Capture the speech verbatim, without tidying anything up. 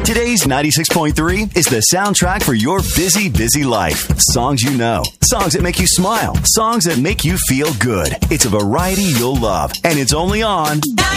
Today's ninety-six point three is the soundtrack for your busy, busy life. Songs you know, songs that make you smile, songs that make you feel good. It's a variety you'll love, and it's only on